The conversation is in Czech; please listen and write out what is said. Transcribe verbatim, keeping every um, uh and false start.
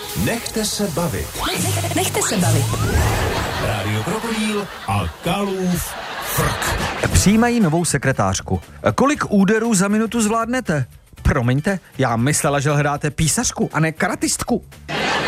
Nechte se bavit. Nechte se bavit. Rádio Krokodýl a Kalův frk. Přijímají novou sekretářku. Kolik úderů za minutu zvládnete? Promiňte, já myslela, že hráte písařku a ne karatistku.